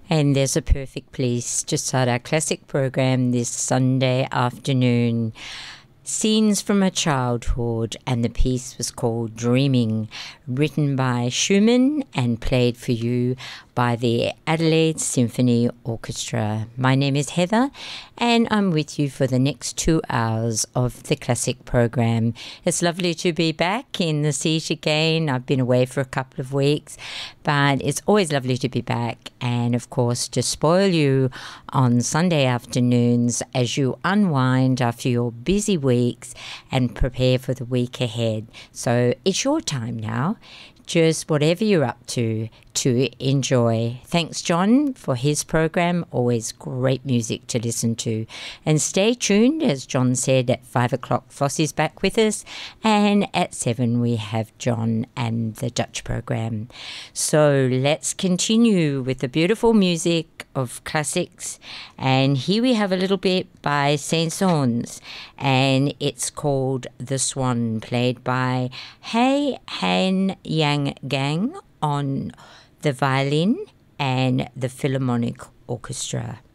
And there's a perfect place to start our classic program this Sunday afternoon. Scenes from a Childhood, and the piece was called Dreaming, written by Schumann and played for you by the Adelaide Symphony Orchestra. My name is Heather, and I'm with you for the next 2 hours of the classic program. It's lovely to be back in the seat again. I've been away for a couple of weeks, but it's always lovely to be back, and of course to spoil you on Sunday afternoons as you unwind after your busy weeks and prepare for the week ahead. So it's your time now. Just whatever you're up to enjoy. Thanks, John, for his program. Always great music to listen to. And stay tuned, as John said, at 5 o'clock, Fossey's back with us. And at 7, we have John and the Dutch program. So let's continue with the beautiful music of classics. And here we have a little bit by Saint-Saëns. And it's called The Swan, played by Hai Han Yang Gang on the violin and the Philharmonic Orchestra.